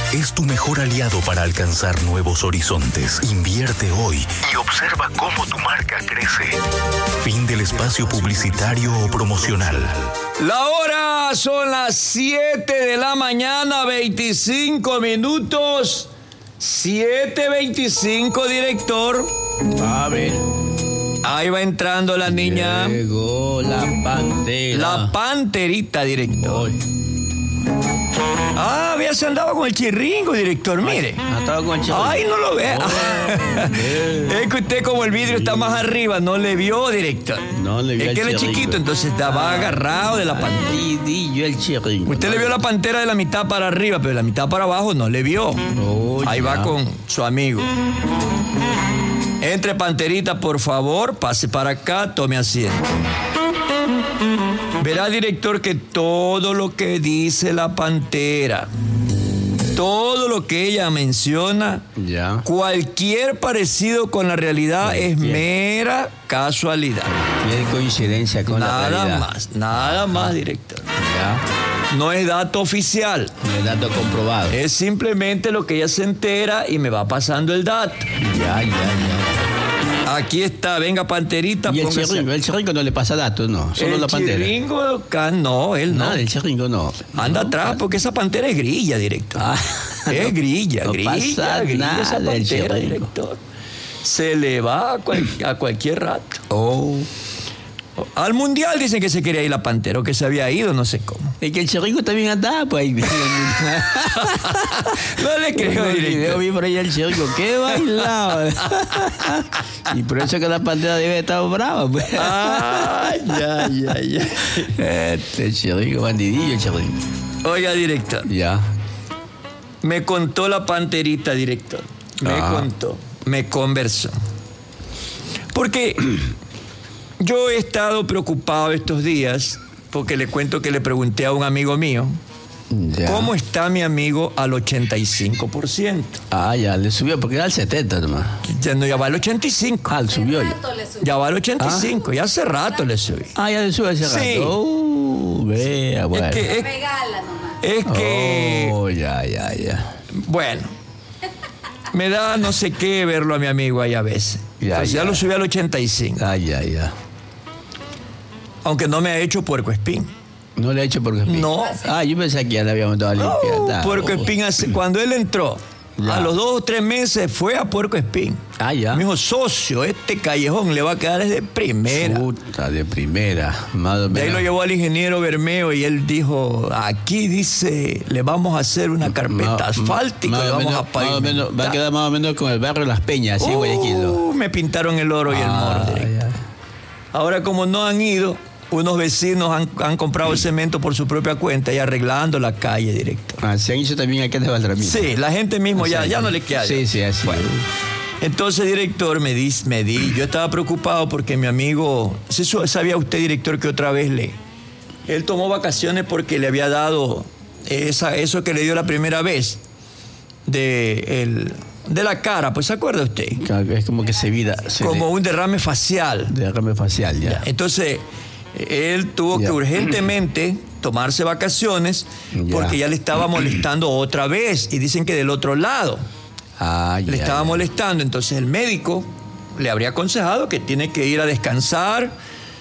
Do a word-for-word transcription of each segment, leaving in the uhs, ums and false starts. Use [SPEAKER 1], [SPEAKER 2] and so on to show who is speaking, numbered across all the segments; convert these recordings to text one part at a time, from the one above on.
[SPEAKER 1] es tu mejor aliado para alcanzar nuevos horizontes. Invierte hoy y observa cómo tu marca crece. Fin del espacio publicitario o promocional.
[SPEAKER 2] La hora son las siete de la mañana, veinticinco minutos. siete veinticinco, director.
[SPEAKER 3] A ver.
[SPEAKER 2] Ahí va entrando la niña.
[SPEAKER 3] Llegó la pantera.
[SPEAKER 2] La panterita, director.
[SPEAKER 3] Hoy.
[SPEAKER 2] Ah, había se andaba con el chirringo, director, mire.
[SPEAKER 3] Ah, estaba con el chirringo.
[SPEAKER 2] Ay, no lo ve.
[SPEAKER 3] Oh,
[SPEAKER 2] es que usted, como el vidrio está más arriba, no le vio, director.
[SPEAKER 3] No le vio.
[SPEAKER 2] Es
[SPEAKER 3] el
[SPEAKER 2] que él es
[SPEAKER 3] chirringo.
[SPEAKER 2] chiquito, entonces estaba agarrado de la pantera.
[SPEAKER 3] Y yo el chirringo.
[SPEAKER 2] Usted le vio la pantera de la mitad para arriba, pero de la mitad para abajo no le vio.
[SPEAKER 3] Oh,
[SPEAKER 2] Ahí
[SPEAKER 3] ya.
[SPEAKER 2] va con su amigo. Entre, panterita, por favor, pase para acá, tome asiento. Verá, director, que todo lo que dice la pantera, todo lo que ella menciona,
[SPEAKER 3] Ya.
[SPEAKER 2] cualquier parecido con la realidad es mera casualidad.
[SPEAKER 3] Tiene coincidencia con la
[SPEAKER 2] Nada
[SPEAKER 3] realidad.
[SPEAKER 2] más, nada más, director.
[SPEAKER 3] Ya.
[SPEAKER 2] No es dato oficial.
[SPEAKER 3] No es dato comprobado.
[SPEAKER 2] Es simplemente lo que ella se entera y me va pasando el dato.
[SPEAKER 3] Ya, ya, ya.
[SPEAKER 2] Aquí está, venga, panterita.
[SPEAKER 3] Y el
[SPEAKER 2] póngase-
[SPEAKER 3] chirringo, el chirringo no le pasa datos, no. Solo
[SPEAKER 2] el
[SPEAKER 3] la pantera.
[SPEAKER 2] chirringo, ca- no, él no.
[SPEAKER 3] No, el chirringo no.
[SPEAKER 2] Anda
[SPEAKER 3] No,
[SPEAKER 2] atrás porque esa pantera es grilla, director.
[SPEAKER 3] Ah,
[SPEAKER 2] es
[SPEAKER 3] no,
[SPEAKER 2] grilla,
[SPEAKER 3] no
[SPEAKER 2] grilla,
[SPEAKER 3] pasa
[SPEAKER 2] grilla
[SPEAKER 3] nada
[SPEAKER 2] esa
[SPEAKER 3] del
[SPEAKER 2] pantera,
[SPEAKER 3] chirringo.
[SPEAKER 2] director. Se le va a, cual- a cualquier rato.
[SPEAKER 3] Oh.
[SPEAKER 2] Al mundial dicen que se quería ir la pantera o que se había ido, no sé cómo.
[SPEAKER 3] Es que el chirringo también andaba, pues ahí.
[SPEAKER 2] No le creo,
[SPEAKER 3] El video
[SPEAKER 2] director.
[SPEAKER 3] vi por ahí el chirringo, qué bailaba. Y por eso que la pantera debe estar brava, pues.
[SPEAKER 2] Ah, ya, ya, ya.
[SPEAKER 3] Este chirringo, bandidillo, el chirringo.
[SPEAKER 2] Oiga, director,
[SPEAKER 3] Ya.
[SPEAKER 2] me contó la panterita, director. Me
[SPEAKER 3] Ah.
[SPEAKER 2] contó, me conversó. Porque yo he estado preocupado estos días, porque le cuento que le pregunté a un amigo mío,
[SPEAKER 3] Ya.
[SPEAKER 2] ¿cómo está mi amigo al ochenta y cinco por ciento?
[SPEAKER 3] Ah, ya, le subió, porque era al setenta nomás.
[SPEAKER 2] Ya no, ya va al ochenta y cinco.
[SPEAKER 3] Ah, le subió ya.
[SPEAKER 2] Ya va al ochenta y cinco, ya hace rato le subí.
[SPEAKER 3] Ah, ya le subió hace
[SPEAKER 2] Sí.
[SPEAKER 3] rato. Uh, vea, bueno.
[SPEAKER 2] Es que, es,
[SPEAKER 4] Regala nomás.
[SPEAKER 2] es que
[SPEAKER 3] Oh, ya, ya, ya.
[SPEAKER 2] bueno, me da no sé qué verlo a mi amigo ahí a veces.
[SPEAKER 3] Ya,
[SPEAKER 2] Entonces ya
[SPEAKER 3] ya.
[SPEAKER 2] lo subí al ochenta y cinco,
[SPEAKER 3] Ah, ya, ya.
[SPEAKER 2] aunque no me ha hecho puercoespín.
[SPEAKER 3] No le ha hecho porque
[SPEAKER 2] No.
[SPEAKER 3] Ah, yo pensé que ya le habíamos dado
[SPEAKER 2] No,
[SPEAKER 3] limpieza.
[SPEAKER 2] Puerco Espín, hace- cuando él entró,
[SPEAKER 3] Ya.
[SPEAKER 2] a los dos o tres meses fue a Puerco Espín.
[SPEAKER 3] Ah, ya.
[SPEAKER 2] Me dijo, socio, este callejón le va a quedar desde primera.
[SPEAKER 3] Puta, de primera. Más o
[SPEAKER 2] De ahí
[SPEAKER 3] menos.
[SPEAKER 2] lo llevó al ingeniero Bermeo y él dijo, aquí dice, le vamos a hacer una carpeta
[SPEAKER 3] Ma-
[SPEAKER 2] asfáltica
[SPEAKER 3] más
[SPEAKER 2] y
[SPEAKER 3] o
[SPEAKER 2] vamos
[SPEAKER 3] menos-
[SPEAKER 2] a
[SPEAKER 3] más o menos-
[SPEAKER 2] pavimentar.
[SPEAKER 3] Va a quedar más o menos con el barrio Las Peñas, así, Guayaquil. ¿no?
[SPEAKER 2] Uh, me pintaron el oro y el
[SPEAKER 3] Ah,
[SPEAKER 2] moro. directo.
[SPEAKER 3] ya.
[SPEAKER 2] Ahora, como no han ido, unos vecinos han, han comprado el cemento por su propia cuenta y arreglando la calle directo.
[SPEAKER 3] Ah, se han hecho también aquí en Valramito.
[SPEAKER 2] Sí, la gente mismo ya, ya no le queda.
[SPEAKER 3] Sí, sí, así.
[SPEAKER 2] Bueno, entonces, director, me di, me di, yo estaba preocupado porque mi amigo, ¿sí su- ¿sabía usted, director, que otra vez le, él tomó vacaciones porque le había dado esa, eso que le dio la primera vez de, el, de la cara, pues, ¿se acuerda usted?
[SPEAKER 3] Claro, es como que se vida. Se
[SPEAKER 2] Como un derrame facial.
[SPEAKER 3] de, derrame facial, ya.
[SPEAKER 2] Entonces, él tuvo
[SPEAKER 3] Ya.
[SPEAKER 2] que urgentemente tomarse vacaciones
[SPEAKER 3] Ya.
[SPEAKER 2] porque ya le estaba molestando otra vez y dicen que del otro lado.
[SPEAKER 3] Ah,
[SPEAKER 2] Le
[SPEAKER 3] ya,
[SPEAKER 2] estaba
[SPEAKER 3] ya.
[SPEAKER 2] molestando, entonces el médico le habría aconsejado que tiene que ir a descansar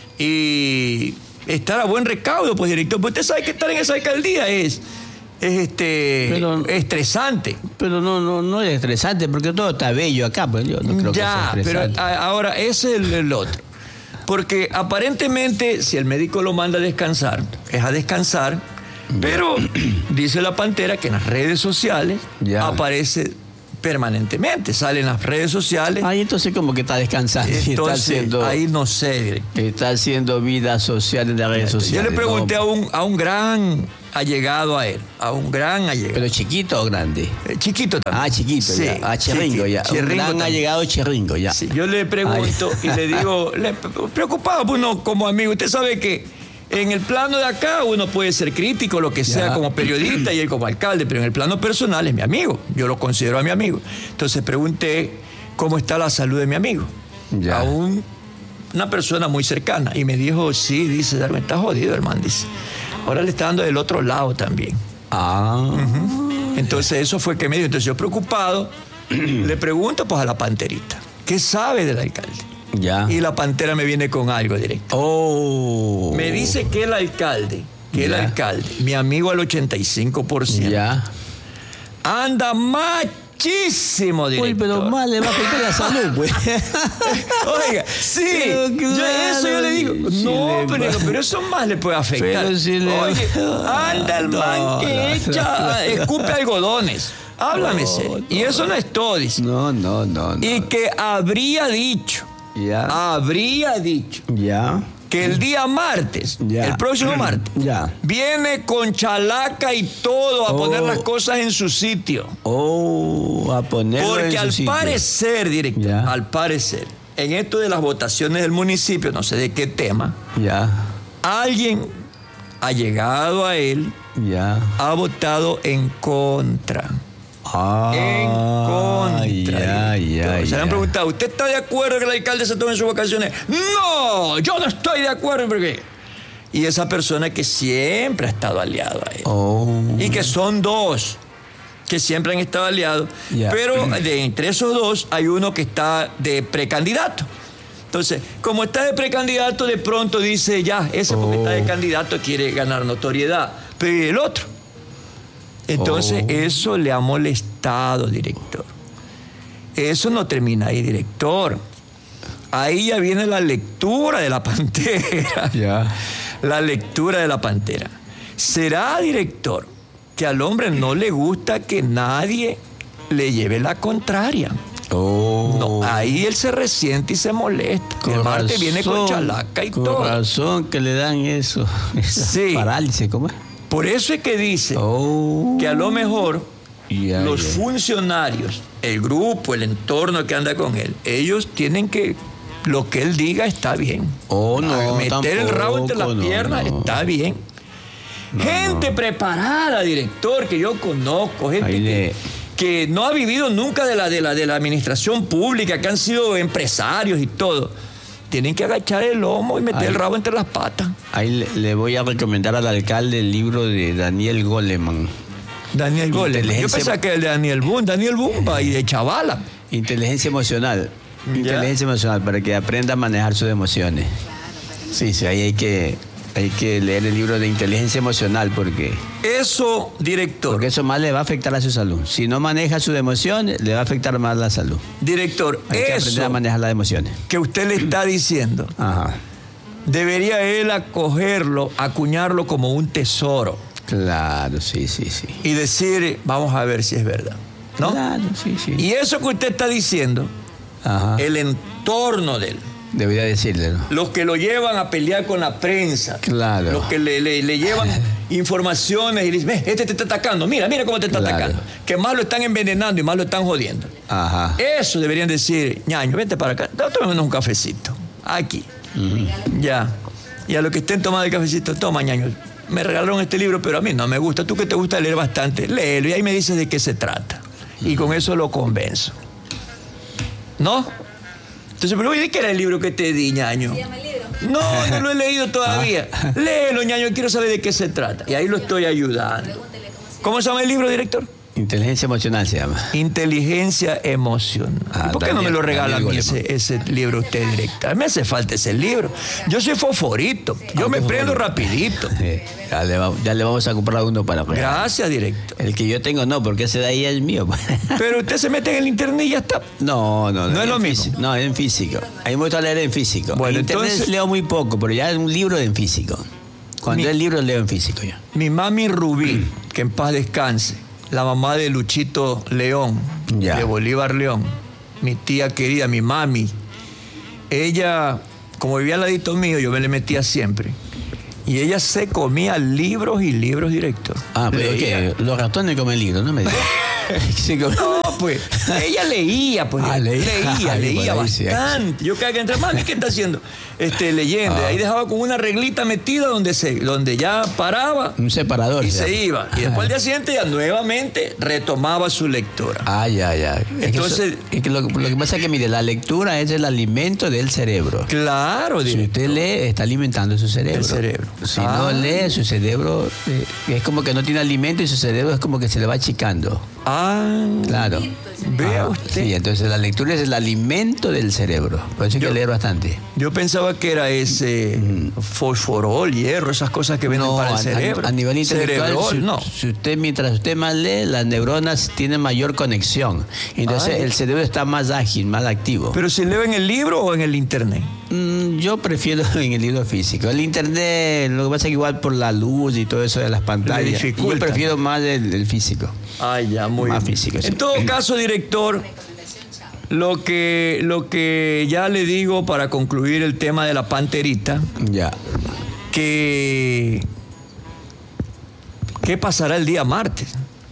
[SPEAKER 2] y estar a buen recaudo, pues, director. Pues usted sabe que estar en esa alcaldía es, es este
[SPEAKER 3] Pero-
[SPEAKER 2] estresante.
[SPEAKER 3] Pero no, no, no es estresante porque todo está bello acá, pues yo no creo
[SPEAKER 2] Ya,
[SPEAKER 3] que sea
[SPEAKER 2] pero
[SPEAKER 3] estresante.
[SPEAKER 2] a- ahora ese es el, el otro. Porque aparentemente, si el médico lo manda a descansar, es a descansar, pero dice la pantera que en las redes sociales
[SPEAKER 3] Ya.
[SPEAKER 2] aparece permanentemente, sale en las redes sociales.
[SPEAKER 3] Ahí entonces como que está descansando. y está
[SPEAKER 2] Entonces,
[SPEAKER 3] haciendo,
[SPEAKER 2] ahí no sé, director.
[SPEAKER 3] está haciendo vida social en las redes sociales.
[SPEAKER 2] Yo le pregunté
[SPEAKER 3] ¿no?
[SPEAKER 2] a un, a un gran allegado a él, a un gran allegado.
[SPEAKER 3] ¿Pero chiquito o grande?
[SPEAKER 2] Eh, chiquito también.
[SPEAKER 3] Ah, chiquito,
[SPEAKER 2] Sí,
[SPEAKER 3] ya. Ah, chirringo,
[SPEAKER 2] chiqui-
[SPEAKER 3] ya.
[SPEAKER 2] chirringo
[SPEAKER 3] Un gran
[SPEAKER 2] también.
[SPEAKER 3] allegado chirringo, ya.
[SPEAKER 2] Sí, yo le pregunto y le digo, le- preocupado, pues uno como amigo, usted sabe que en el plano de acá uno puede ser crítico, lo que sea,
[SPEAKER 3] Ya.
[SPEAKER 2] como periodista y él como alcalde, pero en el plano personal es mi amigo, yo lo considero a mi amigo. Entonces pregunté cómo está la salud de mi amigo,
[SPEAKER 3] Ya.
[SPEAKER 2] a un- una persona muy cercana, y me dijo, sí, dice, me está jodido, hermano, dice. Ahora le está dando del otro lado también.
[SPEAKER 3] Ah.
[SPEAKER 2] Entonces eso fue que me dijo. Entonces yo preocupado le pregunto pues a la panterita, ¿qué sabe del alcalde?
[SPEAKER 3] Ya.
[SPEAKER 2] Y la pantera me viene con algo directo.
[SPEAKER 3] Oh.
[SPEAKER 2] Me dice que el alcalde, que el
[SPEAKER 3] Ya.
[SPEAKER 2] alcalde, mi amigo al ochenta y cinco por ciento,
[SPEAKER 3] Ya.
[SPEAKER 2] anda machísimo, director.
[SPEAKER 3] Uy, pero más le va a afectar la salud, pues.
[SPEAKER 2] Oiga, sí,
[SPEAKER 3] Pero
[SPEAKER 2] yo
[SPEAKER 3] claro,
[SPEAKER 2] eso yo le digo,
[SPEAKER 3] sí
[SPEAKER 2] no,
[SPEAKER 3] le
[SPEAKER 2] pero,
[SPEAKER 3] va.
[SPEAKER 2] pero eso más le puede afectar.
[SPEAKER 3] Pero sí le-
[SPEAKER 2] Oye, anda el
[SPEAKER 3] No,
[SPEAKER 2] man que
[SPEAKER 3] no,
[SPEAKER 2] echa, escupe algodones. Háblame,
[SPEAKER 3] No,
[SPEAKER 2] serio.
[SPEAKER 3] no.
[SPEAKER 2] Y eso no es todo, dice.
[SPEAKER 3] No, no, no, no.
[SPEAKER 2] Y que habría dicho,
[SPEAKER 3] Ya.
[SPEAKER 2] habría dicho,
[SPEAKER 3] Ya.
[SPEAKER 2] que el día martes,
[SPEAKER 3] Ya.
[SPEAKER 2] el próximo martes,
[SPEAKER 3] Ya.
[SPEAKER 2] viene con chalaca y todo a poner
[SPEAKER 3] Oh.
[SPEAKER 2] las cosas en su sitio.
[SPEAKER 3] Oh, a ponerlo en
[SPEAKER 2] Porque
[SPEAKER 3] su
[SPEAKER 2] al
[SPEAKER 3] sitio.
[SPEAKER 2] parecer, director,
[SPEAKER 3] Ya.
[SPEAKER 2] al parecer, en esto de las votaciones del municipio, no sé de qué tema,
[SPEAKER 3] Ya.
[SPEAKER 2] alguien ha llegado a él,
[SPEAKER 3] Ya.
[SPEAKER 2] ha votado en contra.
[SPEAKER 3] Ah,
[SPEAKER 2] En contra.
[SPEAKER 3] Ya,
[SPEAKER 2] director.
[SPEAKER 3] ya,
[SPEAKER 2] Se le han
[SPEAKER 3] ya.
[SPEAKER 2] preguntado, ¿usted está de acuerdo que el alcalde se tome sus vacaciones? No, yo no estoy de acuerdo porque... Y esa persona que siempre ha estado aliado a él.
[SPEAKER 3] Oh.
[SPEAKER 2] Y que son dos que siempre han estado aliados.
[SPEAKER 3] Ya.
[SPEAKER 2] Pero de entre esos dos hay uno que está de precandidato. Entonces, como está de precandidato, de pronto dice, ya, ese porque
[SPEAKER 3] Oh.
[SPEAKER 2] está de candidato quiere ganar notoriedad. Pero ¿y el otro? Entonces,
[SPEAKER 3] Oh.
[SPEAKER 2] eso le ha molestado, director. Eso no termina ahí, director. Ahí ya viene la lectura de la pantera.
[SPEAKER 3] Ya.
[SPEAKER 2] La lectura de la pantera. ¿Será, director, que al hombre no le gusta que nadie le lleve la contraria?
[SPEAKER 3] Oh.
[SPEAKER 2] No, ahí él se resiente y se molesta.
[SPEAKER 3] Con
[SPEAKER 2] el martes viene con
[SPEAKER 3] razón,
[SPEAKER 2] chalaca y
[SPEAKER 3] con
[SPEAKER 2] todo.
[SPEAKER 3] razón que le dan eso. Esa
[SPEAKER 2] Sí.
[SPEAKER 3] Parálisis, ¿cómo es?
[SPEAKER 2] Por eso es que dice
[SPEAKER 3] Oh.
[SPEAKER 2] que a lo mejor
[SPEAKER 3] Ya,
[SPEAKER 2] los
[SPEAKER 3] ya.
[SPEAKER 2] funcionarios, el grupo, el entorno que anda con él, ellos tienen que, lo que él diga está bien.
[SPEAKER 3] Oh, no,
[SPEAKER 2] Meter el rabo entre las
[SPEAKER 3] tampoco, no,
[SPEAKER 2] piernas
[SPEAKER 3] no.
[SPEAKER 2] está bien. gente preparada, director, que yo conozco, gente
[SPEAKER 3] Ahí
[SPEAKER 2] que,
[SPEAKER 3] le-
[SPEAKER 2] que no ha vivido nunca de la, de, la, de la administración pública, que han sido empresarios y todo. Tienen que agachar el lomo y meter
[SPEAKER 3] Ahí.
[SPEAKER 2] el rabo entre las patas.
[SPEAKER 3] Ahí le, le voy a recomendar al alcalde el libro de Daniel Goleman,
[SPEAKER 2] Daniel Goleman. Yo
[SPEAKER 3] Inteligencia-
[SPEAKER 2] pensaba que era el de Daniel Boone, Daniel Bumba y de Chavala.
[SPEAKER 3] Inteligencia Emocional.
[SPEAKER 2] Ya.
[SPEAKER 3] Inteligencia Emocional, para que aprenda a manejar sus emociones. Sí, sí, ahí hay que, hay que leer el libro de Inteligencia Emocional, porque,
[SPEAKER 2] Eso, director,
[SPEAKER 3] porque eso más le va a afectar a su salud. Si no maneja sus emociones, le va a afectar más la salud.
[SPEAKER 2] director,
[SPEAKER 3] Hay que aprender a
[SPEAKER 2] eso
[SPEAKER 3] manejar las emociones.
[SPEAKER 2] que usted le está diciendo,
[SPEAKER 3] Ajá.
[SPEAKER 2] debería él acogerlo, acuñarlo como un tesoro
[SPEAKER 3] Claro, sí, sí, sí.
[SPEAKER 2] y decir, vamos a ver si es verdad, ¿no?
[SPEAKER 3] Claro, sí, sí.
[SPEAKER 2] Y eso que usted está diciendo,
[SPEAKER 3] Ajá.
[SPEAKER 2] el entorno de él,
[SPEAKER 3] Debería decirle, ¿no?
[SPEAKER 2] los que lo llevan a pelear con la prensa,
[SPEAKER 3] Claro.
[SPEAKER 2] los que le, le- le llevan informaciones y le dicen, ve, este te está atacando, mira, mira cómo te está
[SPEAKER 3] Claro.
[SPEAKER 2] atacando, que más lo están envenenando y más lo están jodiendo.
[SPEAKER 3] Ajá.
[SPEAKER 2] Eso deberían decir, ñaño, vente para acá, tomémonos un cafecito, aquí, ya. Y a los que estén tomando el cafecito, toma, ñaño, me regalaron este libro, pero a mí no me gusta, tú que te gusta leer bastante, léelo y ahí me dices de qué se trata. Y con eso lo convenzo. ¿No? Entonces, pero oye, ¿de qué era el libro que te di, ñaño?
[SPEAKER 4] Se llama el libro.
[SPEAKER 2] No, no lo he leído todavía.
[SPEAKER 3] Ah.
[SPEAKER 2] Léelo, ñaño, quiero saber de qué se trata. Y ahí lo estoy ayudando.
[SPEAKER 4] Pregúntele cómo se
[SPEAKER 2] ¿Cómo se llama el libro, director?
[SPEAKER 3] Inteligencia Emocional se llama.
[SPEAKER 2] Inteligencia emocional.
[SPEAKER 3] Ah,
[SPEAKER 2] ¿Y por qué no me
[SPEAKER 3] Daniel-
[SPEAKER 2] lo regala a mí
[SPEAKER 3] Daniel
[SPEAKER 2] ese, ese libro usted, director? A mí me hace falta ese libro. Yo soy fosforito. Yo
[SPEAKER 3] Ah,
[SPEAKER 2] me
[SPEAKER 3] qué
[SPEAKER 2] prendo
[SPEAKER 3] fosforito.
[SPEAKER 2] rapidito.
[SPEAKER 3] Eh, ya, le va- ya le vamos a comprar uno para regalar.
[SPEAKER 2] Gracias, director.
[SPEAKER 3] El que yo tengo no, porque ese de ahí es el mío.
[SPEAKER 2] Pero usted se mete en el internet y ya está.
[SPEAKER 3] No, no, no.
[SPEAKER 2] No es
[SPEAKER 3] en
[SPEAKER 2] lo mismo.
[SPEAKER 3] físico. No, es en físico. A mí me gusta leer en físico.
[SPEAKER 2] Bueno,
[SPEAKER 3] en internet
[SPEAKER 2] entonces-
[SPEAKER 3] leo muy poco, pero ya es un libro en físico. Cuando
[SPEAKER 2] Mi-
[SPEAKER 3] es libro, leo en físico ya.
[SPEAKER 2] Mi mami Rubí, que en paz descanse, la mamá de Luchito León,
[SPEAKER 3] Ya.
[SPEAKER 2] de Bolívar León, mi tía querida, mi mami, ella, como vivía al ladito mío, yo me le metía siempre. Y ella se comía libros y libros, director.
[SPEAKER 3] Ah, pero
[SPEAKER 2] Leía.
[SPEAKER 3] ¿qué? Los ratones comen libros, no me digas. Sí, como-
[SPEAKER 2] No, pues. Ella leía, pues.
[SPEAKER 3] Ah, leía.
[SPEAKER 2] leía,
[SPEAKER 3] Ay,
[SPEAKER 2] leía
[SPEAKER 3] por ahí sí,
[SPEAKER 2] bastante. Yo cada que entré, mami, ¿qué está haciendo? Este, leyendo.
[SPEAKER 3] Ah.
[SPEAKER 2] Ahí dejaba con una reglita metida donde, se, donde ya paraba.
[SPEAKER 3] Un separador.
[SPEAKER 2] Y
[SPEAKER 3] ya.
[SPEAKER 2] se iba. Y después al día siguiente ya nuevamente retomaba su lectura.
[SPEAKER 3] Ah, ya, ya.
[SPEAKER 2] Entonces-
[SPEAKER 3] Es que, eso- es que lo, lo que pasa es que, mire, la lectura es el alimento del cerebro.
[SPEAKER 2] Claro,
[SPEAKER 3] Si
[SPEAKER 2] director.
[SPEAKER 3] usted lee, está alimentando su cerebro.
[SPEAKER 2] El cerebro.
[SPEAKER 3] Si
[SPEAKER 2] Ah.
[SPEAKER 3] no lee, su cerebro eh, es como que no tiene alimento y su cerebro es como que se le va achicando.
[SPEAKER 2] Ah,
[SPEAKER 3] Claro.
[SPEAKER 2] vea
[SPEAKER 3] Ah,
[SPEAKER 2] usted.
[SPEAKER 3] Sí, entonces la lectura es el alimento del cerebro. Por eso hay
[SPEAKER 2] Yo-
[SPEAKER 3] que leer bastante.
[SPEAKER 2] Yo pensaba que era ese fosforol, hierro, esas cosas que venden para el
[SPEAKER 3] a,
[SPEAKER 2] cerebro.
[SPEAKER 3] a nivel intelectual,
[SPEAKER 2] Cerebrol,
[SPEAKER 3] si,
[SPEAKER 2] no.
[SPEAKER 3] si usted, mientras usted más lee, las neuronas tienen mayor conexión. Entonces
[SPEAKER 2] Ay.
[SPEAKER 3] el cerebro está más ágil, más activo.
[SPEAKER 2] Pero si leo en el libro o en el internet.
[SPEAKER 3] Mm, yo prefiero en el libro físico. El internet, lo que pasa es que igual por la luz y todo eso de las pantallas,
[SPEAKER 2] dificulta.
[SPEAKER 3] yo prefiero más el, el físico.
[SPEAKER 2] Ah, ya, muy
[SPEAKER 3] Más
[SPEAKER 2] bien.
[SPEAKER 3] físico, sí.
[SPEAKER 2] En todo caso, director, lo que, lo que ya le digo para concluir el tema de la panterita,
[SPEAKER 3] Ya.
[SPEAKER 2] que ¿qué pasará el día martes?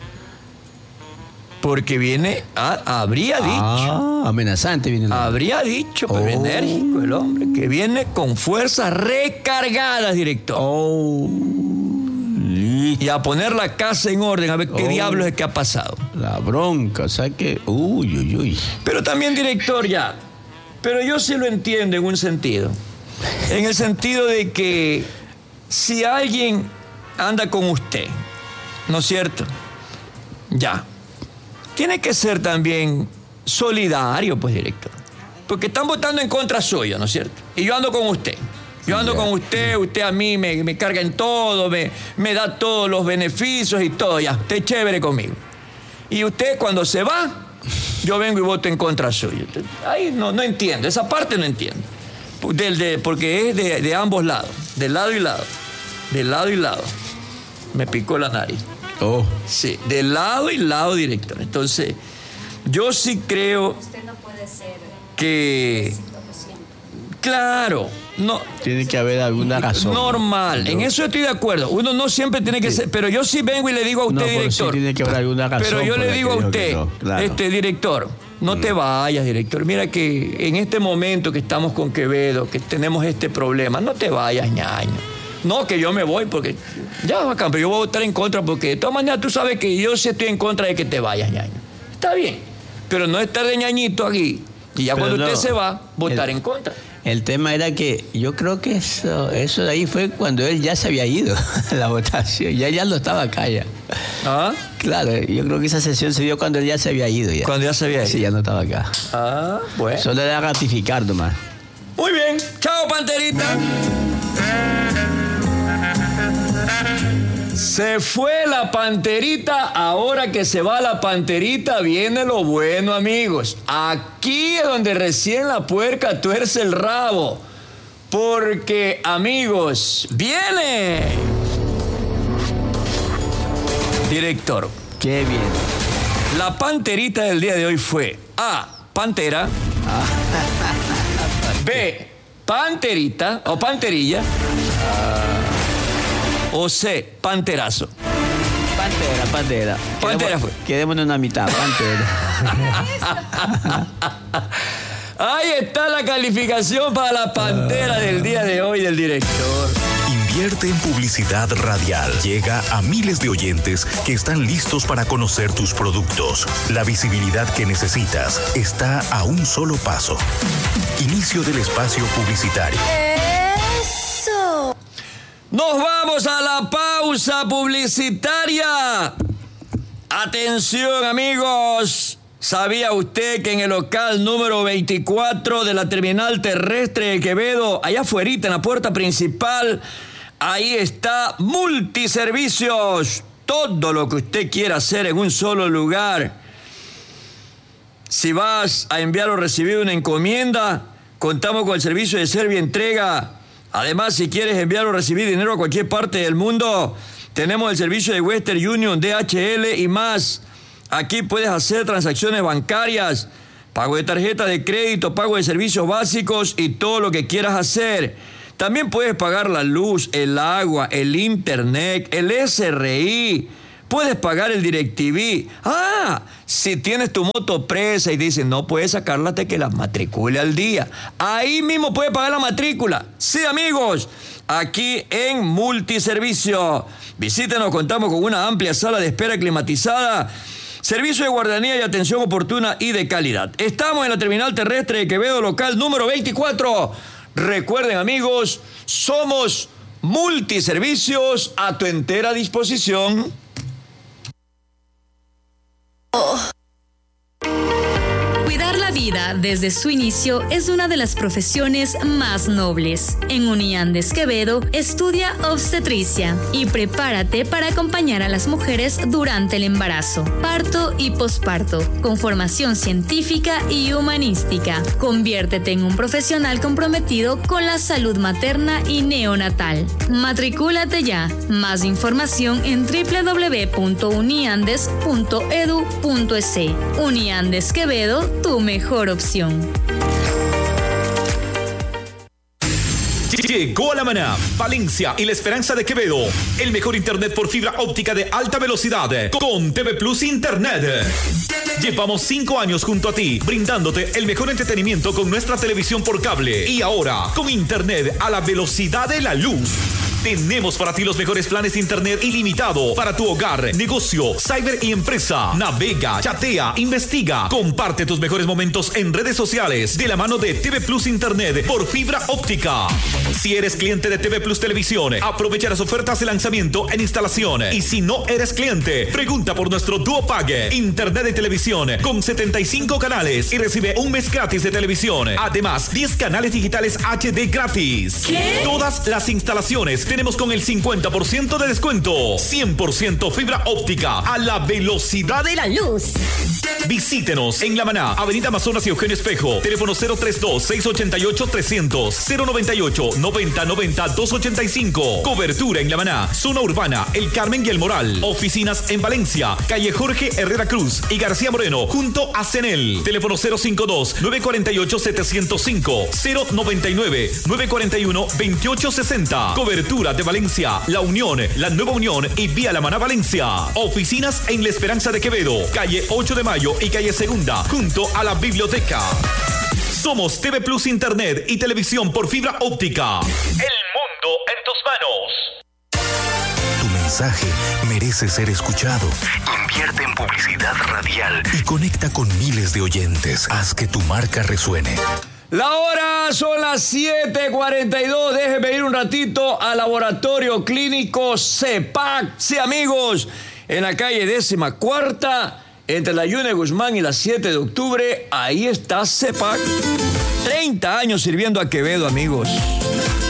[SPEAKER 2] Porque viene, ah, habría dicho,
[SPEAKER 3] Ah, amenazante viene la...
[SPEAKER 2] habría dicho, pero
[SPEAKER 3] Oh.
[SPEAKER 2] enérgico el hombre, que viene con fuerzas recargadas, director.
[SPEAKER 3] Oh, listo.
[SPEAKER 2] Y a poner la casa en orden, a ver qué
[SPEAKER 3] Oh.
[SPEAKER 2] diablos es que ha pasado.
[SPEAKER 3] La bronca, o sea que... Uy, uy, uy.
[SPEAKER 2] Pero también, director, ya. Pero yo sí lo entiendo en un sentido. En el sentido de que si alguien anda con usted, ¿no es cierto? Ya. Tiene que ser también solidario, pues, director. Porque están votando en contra suyo, ¿no es cierto? Y yo ando con usted. Yo ando
[SPEAKER 3] Ya.
[SPEAKER 2] con usted, usted a mí me, me carga en todo, me, me da todos los beneficios y todo, ya. Usted es chévere conmigo. Y usted cuando se va, yo vengo y voto en contra suyo. Ahí no, no entiendo, esa parte no entiendo. Del, de, porque es de, de ambos lados, de lado y lado. De lado y lado. Me picó la nariz.
[SPEAKER 3] Oh,
[SPEAKER 2] Sí, de lado y lado, director. Entonces, yo sí creo
[SPEAKER 4] Usted no puede ser
[SPEAKER 2] que,
[SPEAKER 4] éxito siempre.
[SPEAKER 2] claro, no,
[SPEAKER 3] tiene que haber alguna razón.
[SPEAKER 2] normal. En eso estoy de acuerdo. Uno no siempre tiene que ser, pero yo sí vengo y le digo a usted,
[SPEAKER 3] No, pero sí
[SPEAKER 2] director.
[SPEAKER 3] tiene que haber alguna razón
[SPEAKER 2] Pero yo
[SPEAKER 3] por
[SPEAKER 2] le
[SPEAKER 3] la
[SPEAKER 2] digo
[SPEAKER 3] que
[SPEAKER 2] a
[SPEAKER 3] dijo que
[SPEAKER 2] usted,
[SPEAKER 3] no, claro.
[SPEAKER 2] este director, no te vayas, director. Mira que en este momento que estamos con Quevedo, que tenemos este problema, no te vayas, ñaño. No, que yo me voy porque ya, bacán, pero yo voy a votar en contra porque de todas maneras tú sabes que yo sí estoy en contra de que te vayas, ñaño. Está bien, pero no estar de ñañito aquí y ya
[SPEAKER 3] Pero
[SPEAKER 2] cuando
[SPEAKER 3] no,
[SPEAKER 2] usted se va, votar
[SPEAKER 3] el-
[SPEAKER 2] en contra.
[SPEAKER 3] El tema era que yo creo que eso, eso de ahí fue cuando él ya se había ido a la votación. Ya, ya no estaba acá ya.
[SPEAKER 2] ¿Ah?
[SPEAKER 3] Claro, yo creo que esa sesión se dio cuando él ya se había ido ya.
[SPEAKER 2] Cuando ya se había ido.
[SPEAKER 3] Sí, ya no estaba acá.
[SPEAKER 2] Ah, bueno.
[SPEAKER 3] Solo era ratificar nomás.
[SPEAKER 2] Muy bien. Chao, Panterita. Se fue la Panterita, ahora que se va la Panterita viene lo bueno, amigos. Aquí es donde recién la puerca tuerce el rabo. Porque, amigos, viene. Director,
[SPEAKER 3] Qué bien.
[SPEAKER 2] la Panterita del día de hoy fue A, Pantera, B, Panterita o Panterilla, o C, Panterazo.
[SPEAKER 3] Pantera, pantera.
[SPEAKER 2] Pantera
[SPEAKER 3] Quedémonos-
[SPEAKER 2] fue.
[SPEAKER 3] Quedémonos en una mitad, pantera.
[SPEAKER 2] Ahí está la calificación para la Pantera del día de hoy del director.
[SPEAKER 1] Invierte en publicidad radial. Llega a miles de oyentes que están listos para conocer tus productos. La visibilidad que necesitas está a un solo paso. Inicio del espacio publicitario.
[SPEAKER 4] ¡Eso!
[SPEAKER 2] Nos vamos a la pausa publicitaria. Atención, amigos. ¿Sabía usted que en el local número veinticuatro de la terminal terrestre de Quevedo, allá afuera, en la puerta principal, ahí está Multiservicios? Todo lo que usted quiera hacer en un solo lugar. Si vas a enviar o recibir una encomienda, contamos con el servicio de Servientrega. Además, si quieres enviar o recibir dinero a cualquier parte del mundo, tenemos el servicio de Western Union, D H L y más. Aquí puedes hacer transacciones bancarias, pago de tarjetas de crédito, pago de servicios básicos y todo lo que quieras hacer. También puedes pagar la luz, el agua, el internet, el S R I, Puedes pagar el DirecTV. Ah, si tienes tu moto presa y dicen no puedes sacarla hasta que la matricule al día. Ahí mismo puedes pagar la matrícula. Sí, amigos, aquí en Multiservicio. Visítenos, contamos con una amplia sala de espera climatizada, servicio de guardería y atención oportuna y de calidad. Estamos en la terminal terrestre de Quevedo, local número veinticuatro. Recuerden, amigos, somos Multiservicios, a tu entera disposición.
[SPEAKER 5] Cuidar la vida desde su inicio es una de las profesiones más nobles. En Uniandes Quevedo, estudia obstetricia y prepárate para acompañar a las mujeres durante el embarazo, parto y posparto, con formación científica y humanística. Conviértete en un profesional comprometido con la salud materna y neonatal. Matricúlate ya. Más información en doble u doble u doble u punto uniandes punto e d u punto e s. Uniandes Quevedo, tu mejor opción.
[SPEAKER 6] Llegó a La Maná, Valencia y La Esperanza de Quevedo. El mejor internet por fibra óptica de alta velocidad con T V Plus Internet. Llevamos cinco años junto a ti, brindándote el mejor entretenimiento con nuestra televisión por cable. Y ahora, con internet a la velocidad de la luz. Tenemos para ti los mejores planes de internet ilimitado para tu hogar, negocio, cyber y empresa. Navega, chatea, investiga, comparte tus mejores momentos en redes sociales de la mano de T V Plus Internet por fibra óptica. Si eres cliente de T V Plus Televisión, aprovecha las ofertas de lanzamiento en instalación. Y si no eres cliente, pregunta por nuestro Duo Pague, internet de televisión con setenta y cinco canales y recibe un mes gratis de televisión. Además, diez canales digitales H D gratis.
[SPEAKER 5] ¿Qué?
[SPEAKER 6] Todas las instalaciones tenemos con el cincuenta por ciento de descuento. cien por ciento fibra óptica a la velocidad de la luz. Visítenos en La Maná, Avenida Amazonas y Eugenio Espejo. Teléfono cero treinta y dos, seiscientos ochenta y ocho, trescientos, cero noventa y ocho, noventa noventa, doscientos ochenta y cinco. Cobertura en La Maná, zona urbana, El Carmen y El Moral. Oficinas en Valencia, calle Jorge Herrera Cruz y García Moreno, junto a Cenel. Teléfono cero cincuenta y dos, novecientos cuarenta y ocho, setecientos cinco, cero noventa y nueve, novecientos cuarenta y uno, veintiocho sesenta. Cobertura de Valencia, La Unión, La Nueva Unión y Vía La Maná Valencia. Oficinas en La Esperanza de Quevedo, calle ocho de mayo y calle Segunda, junto a la biblioteca. Somos T V Plus Internet y televisión por fibra óptica. El mundo en tus manos.
[SPEAKER 1] Tu mensaje merece ser escuchado. Invierte en publicidad radial y conecta con miles de oyentes. Haz que tu marca resuene.
[SPEAKER 2] La hora son las siete cuarenta y dos. Déjenme ir un ratito al Laboratorio Clínico CEPAC. Sí, amigos, en la calle décima cuarta, entre la Yune Guzmán y la siete de octubre, ahí está CEPAC. treinta años sirviendo a Quevedo, amigos.